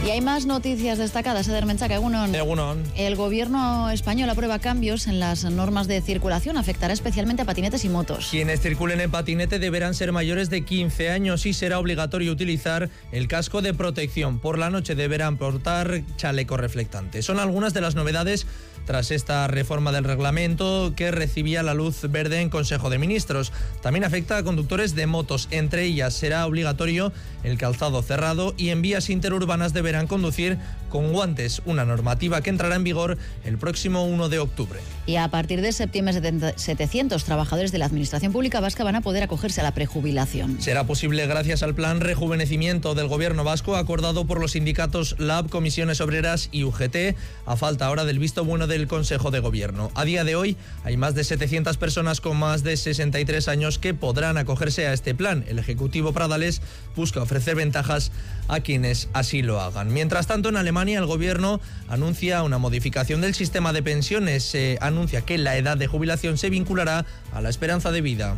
Y hay más noticias destacadas, Eder Menchaca, Egunon. El gobierno español aprueba cambios en las normas de circulación. Afectará especialmente a patinetes y motos. Quienes circulen en patinete deberán ser mayores de 15 años y será obligatorio utilizar el casco de protección. Por la noche deberán portar chaleco reflectante. Son algunas de las novedades tras esta reforma del reglamento que recibía la luz verde en Consejo de Ministros. También afecta a conductores de motos. Entre ellas será obligatorio el calzado cerrado y en vías interurbanas deberán conducir con guantes, una normativa que entrará en vigor el próximo 1 de octubre. Y a partir de septiembre, 700 trabajadores de la Administración Pública Vasca van a poder acogerse a la prejubilación. Será posible gracias al plan Rejuvenecimiento del Gobierno vasco acordado por los sindicatos LAB, Comisiones Obreras y UGT, a falta ahora del visto bueno del Consejo de Gobierno. A día de hoy hay más de 700 personas con más de 63 años que podrán acogerse a este plan. El Ejecutivo Pradales busca ofrecer ventajas a quienes así lo hagan. Mientras tanto, en Alemania el Gobierno anuncia una modificación del sistema de pensiones. Se anuncia que la edad de jubilación se vinculará a la esperanza de vida.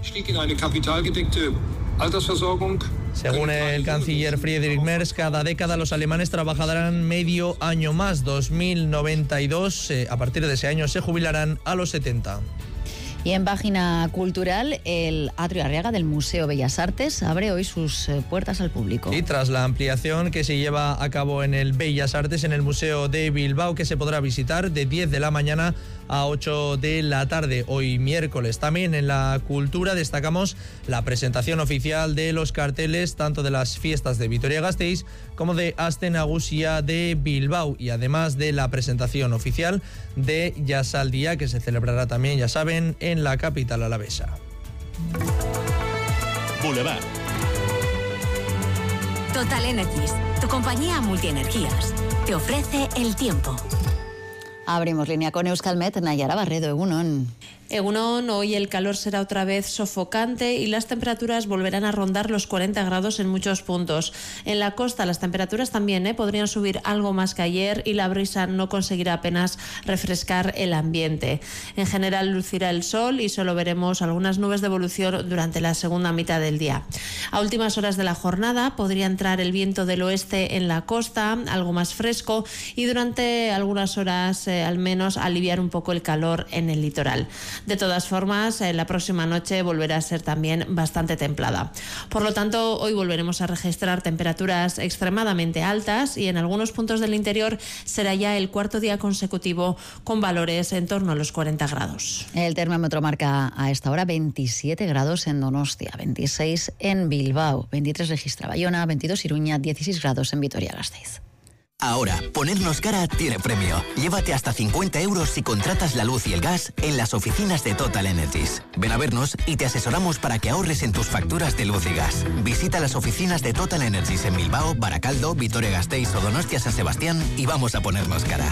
Según el canciller Friedrich Merz, cada década los alemanes trabajarán medio año más. 2092, a partir de ese año se jubilarán a los 70. Y en página cultural, el Atrio Arriaga del Museo Bellas Artes abre hoy sus puertas al público. Y tras la ampliación que se lleva a cabo en el Bellas Artes, en el Museo de Bilbao, que se podrá visitar de 10 de la mañana a 8 de la tarde, hoy miércoles. También en la cultura destacamos la presentación oficial de los carteles, tanto de las fiestas de Vitoria-Gasteiz como de Aste Nagusia de Bilbao, y además de la presentación oficial de Jazzaldia, que se celebrará también, ya saben, en la capital alavesa. Boulevard. Total Energies, tu compañía multienergías, te ofrece el tiempo. Abrimos línea con Euskalmet, Nayara Barredo, Egunon. Egunon, hoy el calor será otra vez sofocante y las temperaturas volverán a rondar los 40 grados en muchos puntos. En la costa las temperaturas también podrían subir algo más que ayer y la brisa no conseguirá apenas refrescar el ambiente. En general lucirá el sol y solo veremos algunas nubes de evolución durante la segunda mitad del día. A últimas horas de la jornada podría entrar el viento del oeste en la costa, algo más fresco, y durante algunas horas al menos aliviar un poco el calor en el litoral. De todas formas, la próxima noche volverá a ser también bastante templada. Por lo tanto, hoy volveremos a registrar temperaturas extremadamente altas y en algunos puntos del interior será ya el cuarto día consecutivo con valores en torno a los 40 grados. El termómetro marca a esta hora 27 grados en Donostia, 26 en Bilbao, 23 registra Bayona, 22 Iruña, 16 grados en Vitoria-Gasteiz. Ahora, ponernos cara tiene premio. Llévate hasta 50 euros si contratas la luz y el gas en las oficinas de Total Energies. Ven a vernos y te asesoramos para que ahorres en tus facturas de luz y gas. Visita las oficinas de Total Energies en Bilbao, Baracaldo, Vitoria-Gasteiz o Donostia San Sebastián y vamos a ponernos cara.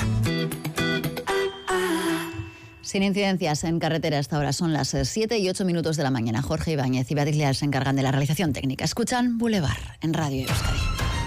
Sin incidencias en carretera hasta ahora, son las 7 y 8 minutos de la mañana. Jorge Ibáñez y Beatriz Leal se encargan de la realización técnica. Escuchan Boulevard en Radio Euskadi.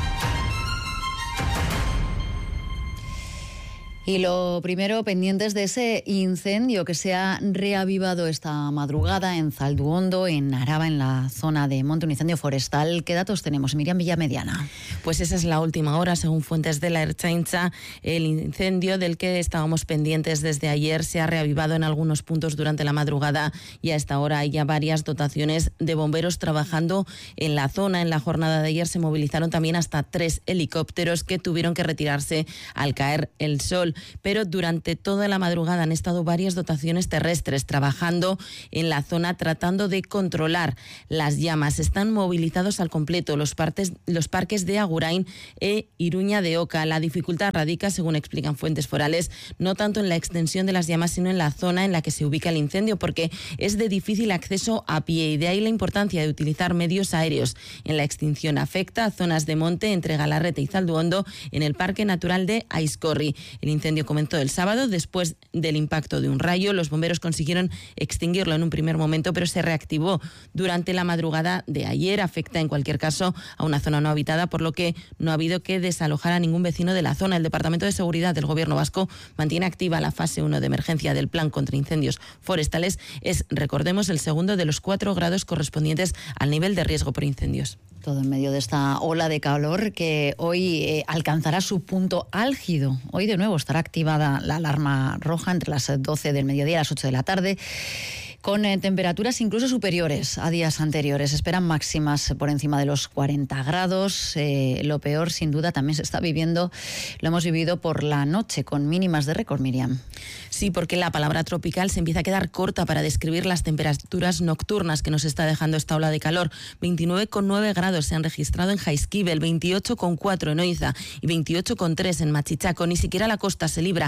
Y lo primero, pendientes de ese incendio que se ha reavivado esta madrugada en Zalduondo, en Araba, en la zona de monte, un incendio forestal. ¿Qué datos tenemos, Miriam Villamediana? Pues esa es la última hora, según fuentes de la Ertzaintza. El incendio del que estábamos pendientes desde ayer se ha reavivado en algunos puntos durante la madrugada y a esta hora hay ya varias dotaciones de bomberos trabajando en la zona. En la jornada de ayer se movilizaron también hasta 3 helicópteros que tuvieron que retirarse al caer el sol. Pero durante toda la madrugada han estado varias dotaciones terrestres trabajando en la zona tratando de controlar las llamas. Están movilizados al completo los parques de Agurain e Iruña de Oca. La dificultad radica, según explican fuentes forales, no tanto en la extensión de las llamas, sino en la zona en la que se ubica el incendio, porque es de difícil acceso a pie y de ahí la importancia de utilizar medios aéreos. En la extinción afecta a zonas de monte entre Galarrete y Zalduondo en el Parque Natural de Aizkorri. El incendio comenzó el sábado después del impacto de un rayo. Los bomberos consiguieron extinguirlo en un primer momento, pero se reactivó durante la madrugada de ayer. Afecta en cualquier caso a una zona no habitada, por lo que no ha habido que desalojar a ningún vecino de la zona. El Departamento de Seguridad del Gobierno vasco mantiene activa la fase 1 de emergencia del Plan contra Incendios Forestales. Es, recordemos, el segundo de los 4 grados correspondientes al nivel de riesgo por incendios. Todo en medio de esta ola de calor que hoy alcanzará su punto álgido. Hoy de nuevo estará activada la alarma roja entre las 12 del mediodía y las 8 de la tarde, con temperaturas incluso superiores a días anteriores. Esperan máximas por encima de los 40 grados. Lo peor, sin duda, también se está viviendo, lo hemos vivido por la noche, con mínimas de récord, Miriam. Sí, porque la palabra tropical se empieza a quedar corta para describir las temperaturas nocturnas que nos está dejando esta ola de calor. 29,9 grados se han registrado en Jaizkibel, 28,4 en Oiza y 28,3 en Machichaco. Ni siquiera la costa se libra.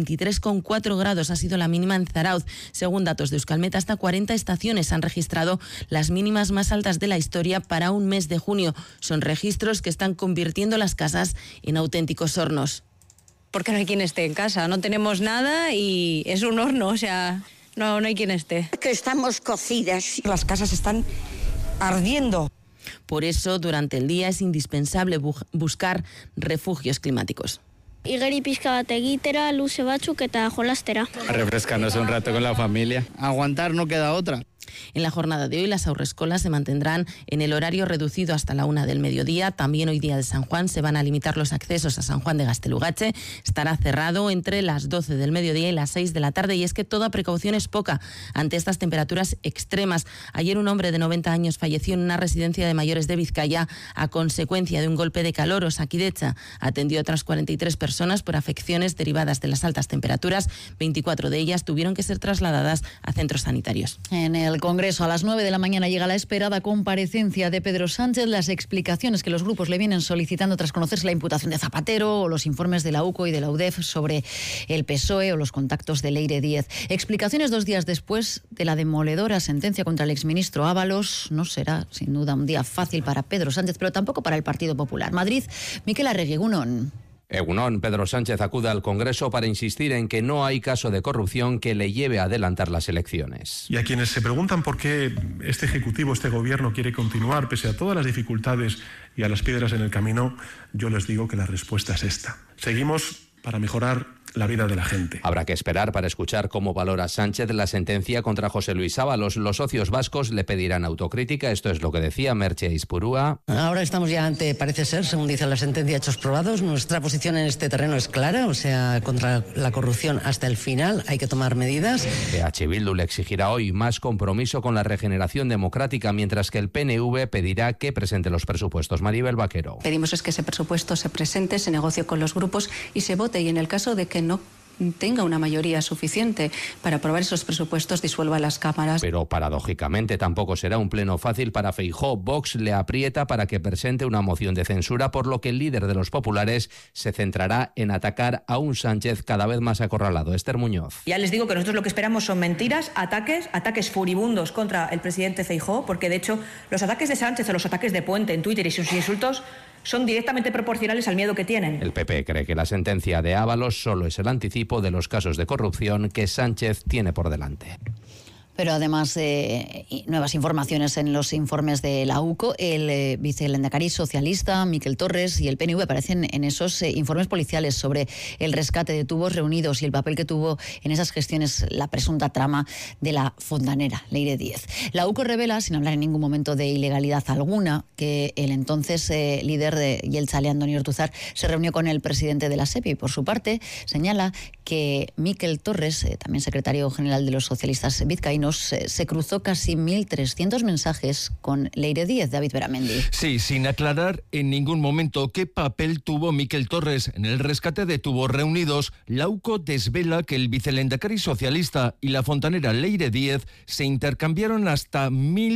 23,4 grados ha sido la mínima en Zarauz. Según datos de Euskalmet, hasta 40 estaciones han registrado las mínimas más altas de la historia para un mes de junio. Son registros que están convirtiendo las casas en auténticos hornos. Porque no hay quien esté en casa, no tenemos nada y es un horno, o sea, no hay quien esté. Que estamos cocidas. Las casas están ardiendo. Por eso, durante el día es indispensable buscar refugios climáticos. Igeri pizka bat egitera, luze batzuk eta jolastera. Refrescarnos un rato con la familia. Aguantar, no queda otra. En la jornada de hoy las haurrescolas se mantendrán en el horario reducido hasta la 1 del mediodía. También hoy día de San Juan se van a limitar los accesos a San Juan de Gaztelugatxe. Estará cerrado entre las 12 del mediodía y las 6 de la tarde. Y es que toda precaución es poca ante estas temperaturas extremas. Ayer un hombre de 90 años falleció en una residencia de mayores de Vizcaya a consecuencia de un golpe de calor. Osakidetza atendió a otras 43 personas por afecciones derivadas de las altas temperaturas. 24 de ellas tuvieron que ser trasladadas a centros sanitarios. En el Congreso a las 9 de la mañana llega la esperada comparecencia de Pedro Sánchez, las explicaciones que los grupos le vienen solicitando tras conocerse la imputación de Zapatero o los informes de la UCO y de la UDEF sobre el PSOE o los contactos de Leire Díez. Explicaciones 2 días después de la demoledora sentencia contra el exministro Ábalos. No será, sin duda, un día fácil para Pedro Sánchez, pero tampoco para el Partido Popular. Madrid, Miquel Arregui, Egunon. Egunon, Pedro Sánchez acude al Congreso para insistir en que no hay caso de corrupción que le lleve a adelantar las elecciones. Y a quienes se preguntan por qué este Ejecutivo, este Gobierno quiere continuar pese a todas las dificultades y a las piedras en el camino, yo les digo que la respuesta es esta. Seguimos para mejorar la vida de la gente. Habrá que esperar para escuchar cómo valora Sánchez la sentencia contra José Luis Ábalos. Los socios vascos le pedirán autocrítica. Esto es lo que decía Merche Ispurúa. Ahora estamos ya ante, parece ser, según dice la sentencia, hechos probados. Nuestra posición en este terreno es clara, o sea, contra la corrupción hasta el final hay que tomar medidas. EH Bildu le exigirá hoy más compromiso con la regeneración democrática, mientras que el PNV pedirá que presente los presupuestos. Maribel Vaquero. Pedimos es que ese presupuesto se presente, se negocie con los grupos y se vote, y en el caso de que no tenga una mayoría suficiente para aprobar esos presupuestos, disuelva las cámaras. Pero paradójicamente tampoco será un pleno fácil para Feijóo. Vox le aprieta para que presente una moción de censura, por lo que el líder de los populares se centrará en atacar a un Sánchez cada vez más acorralado. Esther Muñoz. Ya les digo que nosotros lo que esperamos son mentiras, ataques furibundos contra el presidente Feijóo, porque de hecho los ataques de Sánchez o los ataques de Puente en Twitter y sus insultos son directamente proporcionales al miedo que tienen. El PP cree que la sentencia de Ábalos solo es el anticipo de los casos de corrupción que Sánchez tiene por delante. Pero además, nuevas informaciones en los informes de la UCO. El vicelehendakari socialista, Miquel Torres, y el PNV aparecen en esos informes policiales sobre el rescate de tubos reunidos y el papel que tuvo en esas gestiones la presunta trama de la fontanera, Leire Díez. La UCO revela, sin hablar en ningún momento de ilegalidad alguna, que el entonces líder de Jeltzale, Andoni Ortuzar, se reunió con el presidente de la SEPI. Por su parte, señala que Miquel Torres, también secretario general de los socialistas vizcaínos, se cruzó casi 1.300 mensajes con Leire Díez. David Beramendi. Sí, sin aclarar en ningún momento qué papel tuvo Miquel Torres en el rescate de tubos reunidos, la UCO desvela que el vicelehendakari socialista y la fontanera Leire Díez se intercambiaron hasta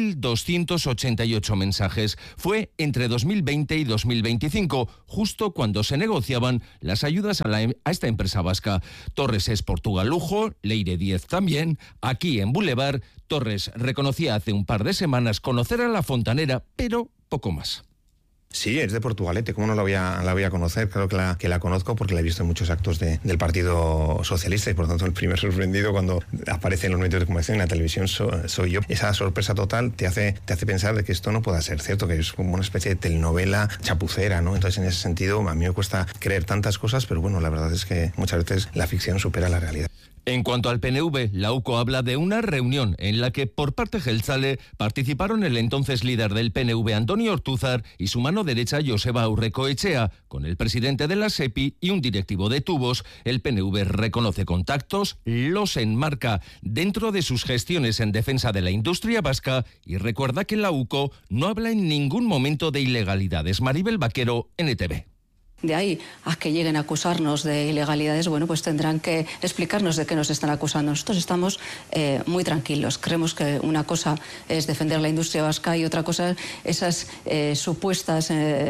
1.288 mensajes. Fue entre 2020 y 2025, justo cuando se negociaban las ayudas a esta empresa vasca. Torres es portugalujo, Leire Díez también. Aquí en Boulevard, Torres reconocía hace un par de semanas conocer a la fontanera, pero poco más. Sí, es de Portugalete, ¿cómo no la voy a conocer? Claro que la conozco porque la he visto en muchos actos del Partido Socialista y por lo tanto el primer sorprendido cuando aparece en los medios de comunicación, en la televisión, soy yo. Esa sorpresa total te hace pensar de que esto no pueda ser cierto, que es como una especie de telenovela chapucera, ¿no? Entonces en ese sentido a mí me cuesta creer tantas cosas, pero bueno, la verdad es que muchas veces la ficción supera la realidad. En cuanto al PNV, la UCO habla de una reunión en la que por parte jeltzale participaron el entonces líder del PNV Antonio Ortúzar y su mano derecha Joseba Aurrekoetxea, con el presidente de la SEPI y un directivo de Tubos. El PNV reconoce contactos, los enmarca dentro de sus gestiones en defensa de la industria vasca y recuerda que la UCO no habla en ningún momento de ilegalidades. Maribel Vaquero, NTV. De ahí a que lleguen a acusarnos de ilegalidades, bueno, pues tendrán que explicarnos de qué nos están acusando. Nosotros estamos muy tranquilos. Creemos que una cosa es defender la industria vasca y otra cosa esas supuestas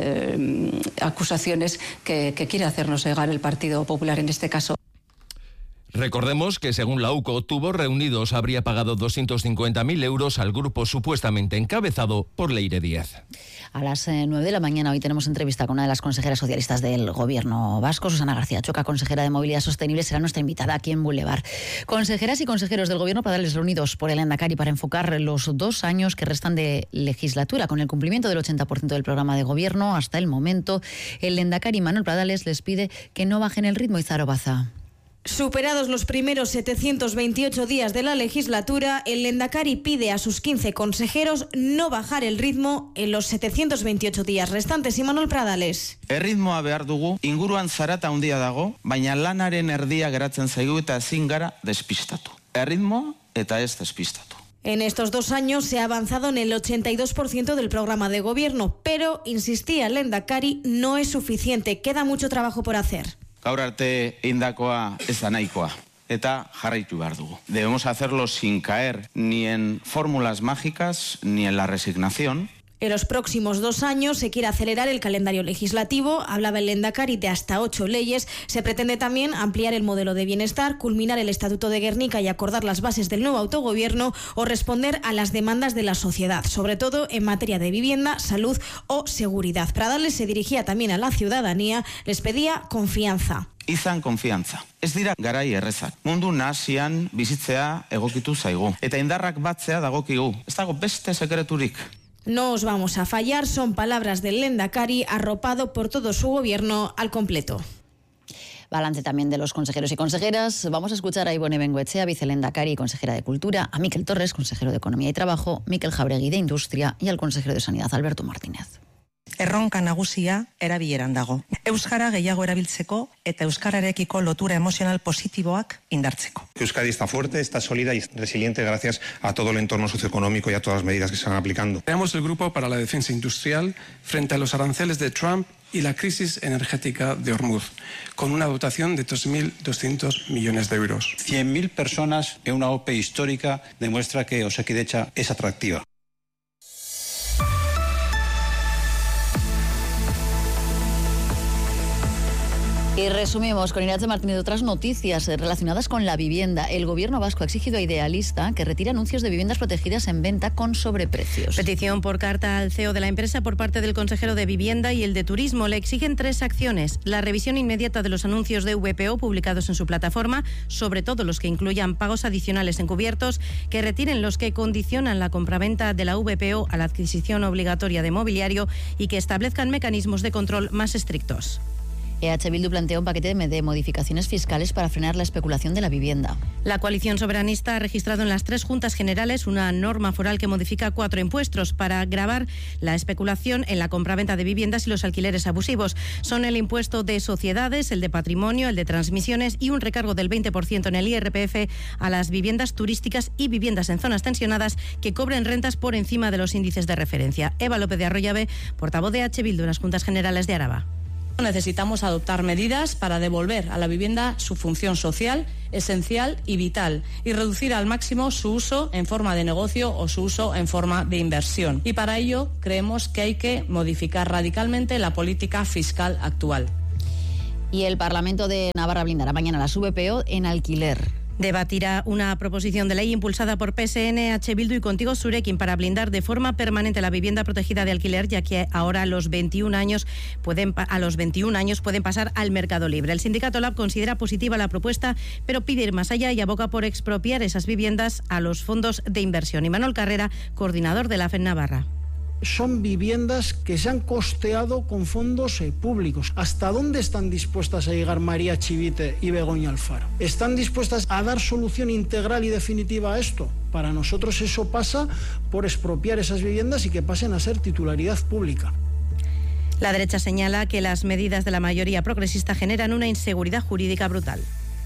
acusaciones que quiere hacernos llegar el Partido Popular en este caso. Recordemos que según la UCO, Tubos Reunidos habría pagado 250.000 euros al grupo supuestamente encabezado por Leire Díez. A las 9 de la mañana hoy tenemos entrevista con una de las consejeras socialistas del Gobierno vasco, Susana García Choca, consejera de Movilidad Sostenible, será nuestra invitada aquí en Boulevard. Consejeras y consejeros del Gobierno Pradales reunidos por el Lehendakari para enfocar los 2 años que restan de legislatura. Con el cumplimiento del 80% del programa de Gobierno hasta el momento, el Lehendakari Manuel Pradales les pide que no bajen el ritmo. Izaro Baza. Superados los primeros 728 días de la legislatura, el Lehendakari pide a sus 15 consejeros no bajar el ritmo en los 728 días restantes. Imanol Pradales. Erritmoa behar dugu, inguruan zarata handia dago, baina lanaren erdia geratzen zaigu eta ezin gara despistatu. Erritmo eta ez despistatu. En estos 2 años se ha avanzado en el 82% del programa de gobierno, pero, insistía el Lehendakari, no es suficiente, queda mucho trabajo por hacer. Gaur arte indakoa ez da nahikoa, eta jarraitu behar dugu. Debemos hacerlo sin caer ni en fórmulas mágicas ni en la resignación. En los próximos 2 años se quiere acelerar el calendario legislativo, hablaba el Lehendakari de hasta 8 leyes, se pretende también ampliar el modelo de bienestar, culminar el Estatuto de Gernika y acordar las bases del nuevo autogobierno o responder a las demandas de la sociedad, sobre todo en materia de vivienda, salud o seguridad. Pradales se dirigía también a la ciudadanía, les pedía confianza. Izan konfiantza. Ez dira garai errezak. Mundu nahasian bizitzea egokitu zaigu. Eta indarrak batzea dagokigu. Ez dago beste sekreturik. No os vamos a fallar, son palabras del Lehendakari arropado por todo su gobierno al completo. Balance también de los consejeros y consejeras. Vamos a escuchar a Ibone Bengoechea, vicelehendakari y consejera de Cultura, a Mikel Torres, consejero de Economía y Trabajo, Mikel Jauregui de Industria y al consejero de Sanidad, Alberto Martínez. Erronka nagusia erabileran dago. Euskara gehiago erabiltzeko eta euskararekiko lotura emozional positiboak indartzeko. Euskadi está fuerte, está sólida y resiliente gracias a todo el entorno socioeconómico y a todas las medidas que se van aplicando. Creamos el Grupo para la Defensa Industrial frente a los aranceles de Trump y la crisis energética de Hormuz, con una dotación de 2.200 millones de euros. 100.000 personas en una OPE histórica demuestra que Osakidetza es atractiva. Y resumimos con Irache Martínez otras noticias relacionadas con la vivienda. El Gobierno vasco ha exigido a Idealista que retire anuncios de viviendas protegidas en venta con sobreprecios. Petición por carta al CEO de la empresa por parte del consejero de Vivienda y el de Turismo. Le exigen 3 acciones. La revisión inmediata de los anuncios de VPO publicados en su plataforma, sobre todo los que incluyan pagos adicionales encubiertos, que retiren los que condicionan la compraventa de la VPO a la adquisición obligatoria de mobiliario y que establezcan mecanismos de control más estrictos. EH Bildu plantea un paquete de modificaciones fiscales para frenar la especulación de la vivienda. La coalición soberanista ha registrado en las 3 juntas generales una norma foral que modifica 4 impuestos para gravar la especulación en la compraventa de viviendas y los alquileres abusivos. Son el impuesto de sociedades, el de patrimonio, el de transmisiones y un recargo del 20% en el IRPF a las viviendas turísticas y viviendas en zonas tensionadas que cobren rentas por encima de los índices de referencia. Eva López de Arroyabe, portavoz de EH Bildu en las juntas generales de Araba. Necesitamos adoptar medidas para devolver a la vivienda su función social, esencial y vital y reducir al máximo su uso en forma de negocio o su uso en forma de inversión. Y para ello creemos que hay que modificar radicalmente la política fiscal actual. Y el Parlamento de Navarra blindará mañana las VPO en alquiler. Debatirá una proposición de ley impulsada por PSN, H. Bildu y Contigo Zurekin para blindar de forma permanente la vivienda protegida de alquiler, ya que ahora a los 21 años pueden pasar al mercado libre. El sindicato LAB considera positiva la propuesta, pero pide ir más allá y aboga por expropiar esas viviendas a los fondos de inversión. Y Manuel Carrera, coordinador de la FEN Navarra. Son viviendas que se han costeado con fondos públicos. ¿Hasta dónde están dispuestas a llegar María Chivite y Begoña Alfaro? ¿Están dispuestas a dar solución integral y definitiva a esto? Para nosotros eso pasa por expropiar esas viviendas y que pasen a ser titularidad pública. La derecha señala que las medidas de la mayoría progresista generan una inseguridad jurídica brutal.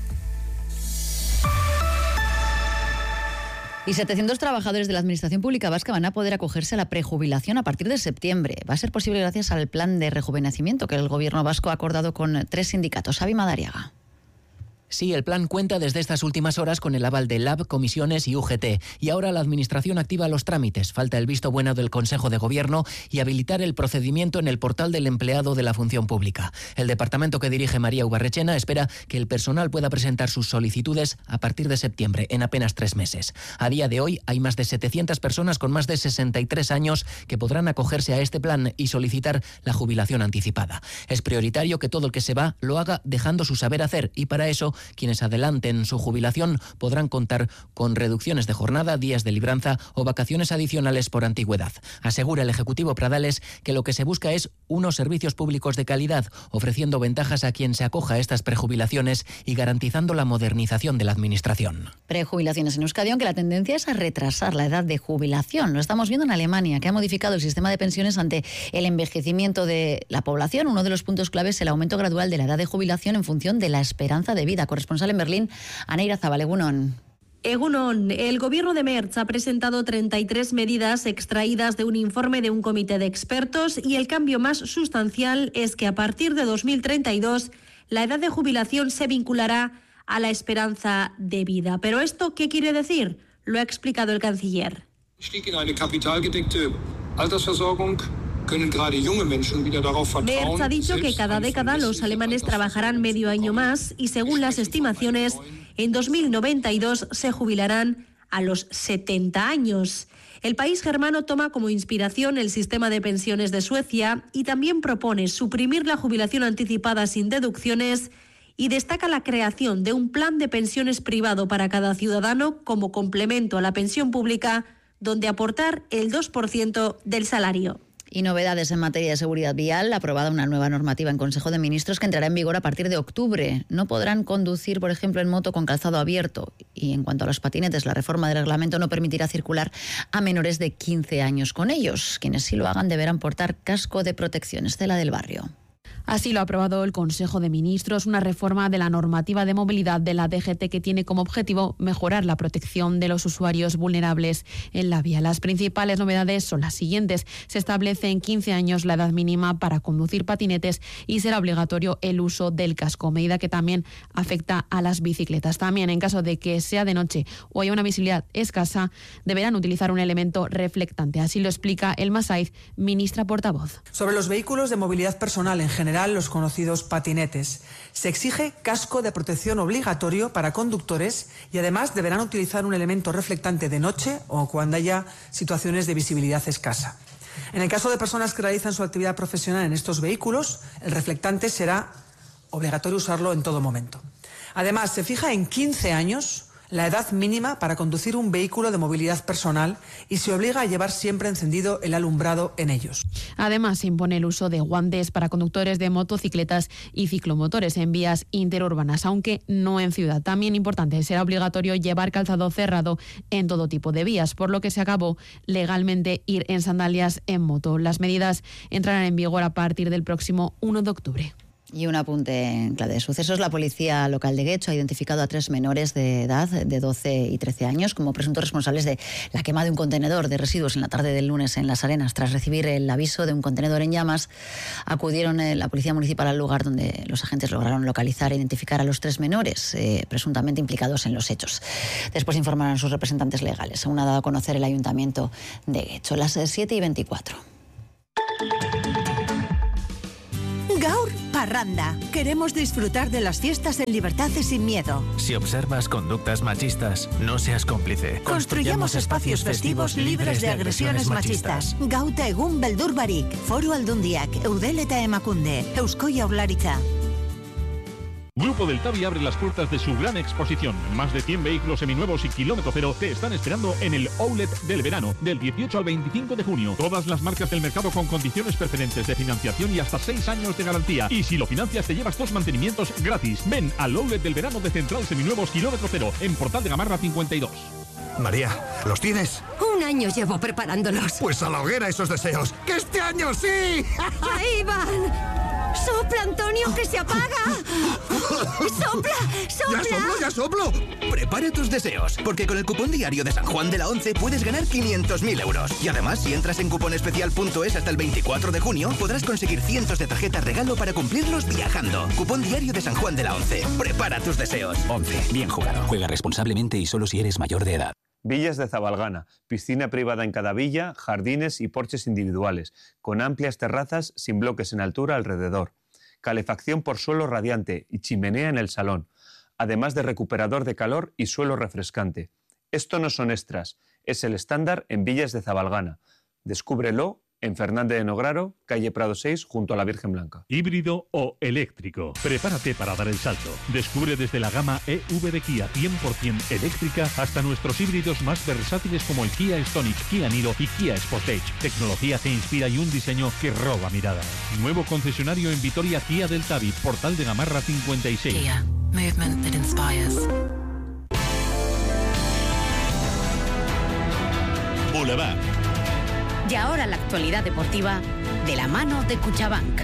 Y 700 trabajadores de la Administración Pública Vasca van a poder acogerse a la prejubilación a partir de septiembre. Va a ser posible gracias al plan de rejuvenecimiento que el Gobierno vasco ha acordado con 3 sindicatos. Xavi Madariaga. Sí, el plan cuenta desde estas últimas horas con el aval de LAB, comisiones y UGT. Y ahora la Administración activa los trámites. Falta el visto bueno del Consejo de Gobierno y habilitar el procedimiento en el portal del empleado de la función pública. El departamento que dirige María Ubarrechena espera que el personal pueda presentar sus solicitudes a partir de septiembre, en apenas 3 meses. A día de hoy hay más de 700 personas con más de 63 años que podrán acogerse a este plan y solicitar la jubilación anticipada. Es prioritario que todo el que se va lo haga dejando su saber hacer y para eso quienes adelanten su jubilación podrán contar con reducciones de jornada, días de libranza o vacaciones adicionales por antigüedad. Asegura el Ejecutivo Pradales que lo que se busca es unos servicios públicos de calidad, ofreciendo ventajas a quien se acoja a estas prejubilaciones y garantizando la modernización de la Administración. Prejubilaciones en Euskadi, aunque la tendencia es a retrasar la edad de jubilación. Lo estamos viendo en Alemania, que ha modificado el sistema de pensiones ante el envejecimiento de la población. Uno de los puntos clave es el aumento gradual de la edad de jubilación en función de la esperanza de vida. Corresponsal en Berlín, Aneira Zabal, Egunon. Egunon, el gobierno de Merz ha presentado 33 medidas extraídas de un informe de un comité de expertos y el cambio más sustancial es que a partir de 2032 la edad de jubilación se vinculará a la esperanza de vida. ¿Pero esto qué quiere decir? Lo ha explicado el canciller. Merz ha dicho que cada década los alemanes trabajarán medio año más y según las estimaciones, en 2092 se jubilarán a los 70 años. El país germano toma como inspiración el sistema de pensiones de Suecia y también propone suprimir la jubilación anticipada sin deducciones y destaca la creación de un plan de pensiones privado para cada ciudadano como complemento a la pensión pública, donde aportar el 2% del salario. Y novedades en materia de seguridad vial. Aprobada una nueva normativa en Consejo de Ministros que entrará en vigor a partir de octubre. No podrán conducir, por ejemplo, en moto con calzado abierto. Y en cuanto a los patinetes, la reforma del reglamento no permitirá circular a menores de 15 años con ellos. Quienes sí lo hagan deberán portar casco de protección. Estela del Barrio. Así lo ha aprobado el Consejo de Ministros, una reforma de la normativa de movilidad de la DGT que tiene como objetivo mejorar la protección de los usuarios vulnerables en la vía. Las principales novedades son las siguientes. Se establece en 15 años la edad mínima para conducir patinetes y será obligatorio el uso del casco, medida que también afecta a las bicicletas. También, en caso de que sea de noche o haya una visibilidad escasa, deberán utilizar un elemento reflectante. Así lo explica Elma Saiz, ministra portavoz. Sobre los vehículos de movilidad personal en general, los conocidos patinetes, se exige casco de protección obligatorio para conductores y además deberán utilizar un elemento reflectante de noche o cuando haya situaciones de visibilidad escasa. En el caso de personas que realizan su actividad profesional en estos vehículos, el reflectante será obligatorio usarlo en todo momento. Además, se fija en 15 años la edad mínima para conducir un vehículo de movilidad personal y se obliga a llevar siempre encendido el alumbrado en ellos. Además, se impone el uso de guantes para conductores de motocicletas y ciclomotores en vías interurbanas, aunque no en ciudad. También importante, será obligatorio llevar calzado cerrado en todo tipo de vías, por lo que se acabó legalmente ir en sandalias en moto. Las medidas entrarán en vigor a partir del próximo 1 de octubre. Y un apunte en clave de sucesos. La policía local de Guecho ha identificado a 3 menores de edad, de 12 y 13 años, como presuntos responsables de la quema de un contenedor de residuos en la tarde del lunes en Las Arenas. Tras recibir el aviso de un contenedor en llamas, acudieron la policía municipal al lugar donde los agentes lograron localizar e identificar a los 3 menores, presuntamente implicados en los hechos. Después informaron a sus representantes legales, según ha dado a conocer el Ayuntamiento de Guecho. Las 7:24. Gaur Parranda. Queremos disfrutar de las fiestas en libertad y sin miedo. Si observas conductas machistas, no seas cómplice. Construyamos espacios festivos libres de agresiones machistas. Gauta egun beldur barik. Foru Aldundiak, Eudel eta Emakunde, Eusko Jaurlaritza. Grupo del Tabi abre las puertas de su gran exposición. Más de 100 vehículos seminuevos y kilómetro cero te están esperando en el Outlet del verano, del 18 al 25 de junio. Todas las marcas del mercado con condiciones preferentes de financiación y hasta 6 años de garantía. Y si lo financias te llevas 2 mantenimientos gratis. Ven al Outlet del verano de Central Seminuevos kilómetro cero, en Portal de Gamarra 52. María, ¿los tienes? Un año llevo preparándolos. Pues a la hoguera esos deseos. ¡Que este año sí! ¡Ahí van! ¡Sopla, Antonio, que se apaga! ¡Sopla, sopla! ¡Ya soplo! Prepara tus deseos, porque con el cupón diario de San Juan de la Once puedes ganar 500.000 euros. Y además, si entras en cuponespecial.es hasta el 24 de junio, podrás conseguir cientos de tarjetas regalo para cumplirlos viajando. Cupón diario de San Juan de la Once. Prepara tus deseos. 11. Bien jugado. Juega responsablemente y solo si eres mayor de edad. Villas de Zabalgana, piscina privada en cada villa, jardines y porches individuales, con amplias terrazas sin bloques en altura alrededor, calefacción por suelo radiante y chimenea en el salón, además de recuperador de calor y suelo refrescante. Esto no son extras, es el estándar en Villas de Zabalgana. Descúbrelo en Fernández de Nograro, calle Prado 6, junto a la Virgen Blanca. Híbrido o eléctrico. Prepárate para dar el salto. Descubre desde la gama EV de Kia 100% eléctrica hasta nuestros híbridos más versátiles como el Kia Stonic, Kia Niro y Kia Sportage. Tecnología que inspira y un diseño que roba miradas. Nuevo concesionario en Vitoria, Kia del Tabi, Portal de Gamarra 56. Kia. Movement that inspires. Boulevard. Y ahora la actualidad deportiva de la mano de Cuchabank.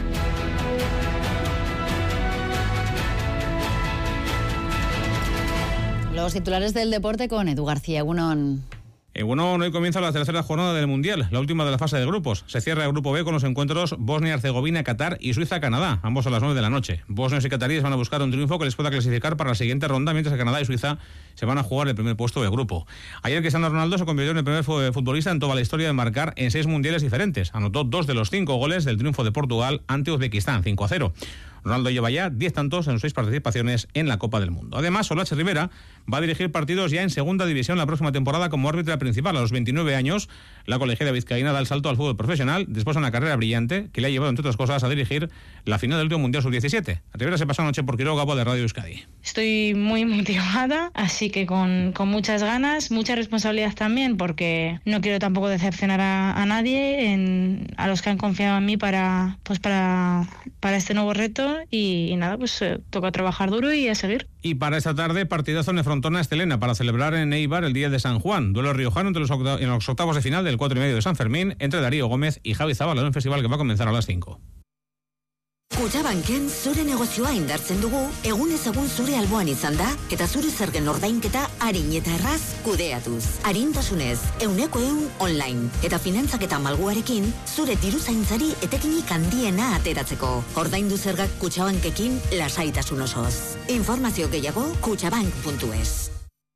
Los titulares del deporte con Edu García. Egunon. Bueno, hoy comienza la tercera jornada del Mundial, la última de la fase de grupos. Se cierra el grupo B con los encuentros Bosnia-Herzegovina, Qatar y Suiza-Canadá, ambos a las 9 de la noche. Bosnios y cataríes van a buscar un triunfo que les pueda clasificar para la siguiente ronda, mientras que Canadá y Suiza se van a jugar el primer puesto del grupo. Ayer Cristiano Ronaldo se convirtió en el primer futbolista en toda la historia de marcar en 6 mundiales diferentes. Anotó 2 de los 5 goles del triunfo de Portugal ante Uzbekistán, 5-0. Ronaldo lleva ya 10 tantos en 6 participaciones en la Copa del Mundo. Además, Olache Rivera va a dirigir partidos ya en segunda división la próxima temporada como árbitra principal. A los 29 años, la colegiala vizcaína da el salto al fútbol profesional después de una carrera brillante que le ha llevado, entre otras cosas, a dirigir la final del último Mundial Sub-17. Rivera se pasó anoche por Quiroga de Radio Euskadi. Estoy muy motivada, así que con muchas ganas, mucha responsabilidad también, porque no quiero tampoco decepcionar a nadie, a los que han confiado en mí para este nuevo reto. Y nada, pues toca trabajar duro y a seguir. Y para esta tarde, partidazo en Frontona Estelena para celebrar en Eibar el Día de San Juan. Duelo riojano en los octavos de final del 4:30 de San Fermín entre Darío Gómez y Javi Zabala, en un festival que va a comenzar a las 5. Kutxabanken zure negozioa indartzen dugu, egunez egun zure alboan izan da, eta zure zergen ordainketa arin eta erraz kudeatuz. Arintasunez, 100% online, eta finantzaketa malguarekin, zure diruzaintzari etekinik handiena ateratzeko. Ordaindu zergak Kutxabankekin lasaitasun osoz. Informazio gehiago, kutxabank.es.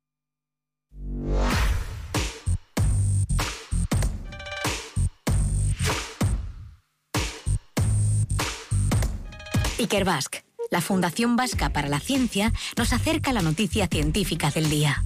Ikerbasque, la Fundación Vasca para la Ciencia, nos acerca la noticia científica del día.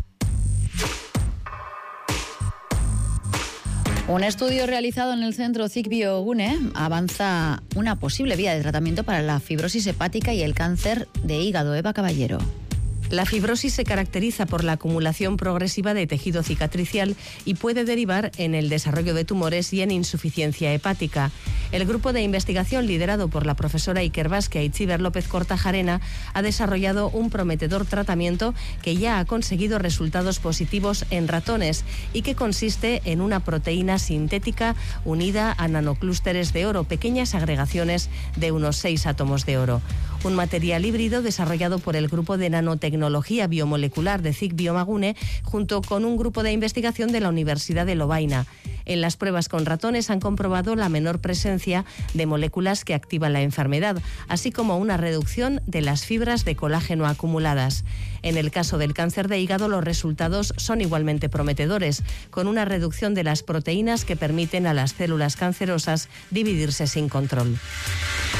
Un estudio realizado en el centro CIC Biogune avanza una posible vía de tratamiento para la fibrosis hepática y el cáncer de hígado. Eva Caballero. La fibrosis se caracteriza por la acumulación progresiva de tejido cicatricial y puede derivar en el desarrollo de tumores y en insuficiencia hepática. El grupo de investigación liderado por la profesora Ikerbasque Aitziber López Kortajarena ha desarrollado un prometedor tratamiento que ya ha conseguido resultados positivos en ratones y que consiste en una proteína sintética unida a nanoclústeres de oro, pequeñas agregaciones de unos 6 átomos de oro. Un material híbrido desarrollado por el grupo de nanotecnología biomolecular de CIC Biomagune junto con un grupo de investigación de la Universidad de Lovaina. En las pruebas con ratones han comprobado la menor presencia de moléculas que activan la enfermedad, así como una reducción de las fibras de colágeno acumuladas. En el caso del cáncer de hígado, los resultados son igualmente prometedores, con una reducción de las proteínas que permiten a las células cancerosas dividirse sin control.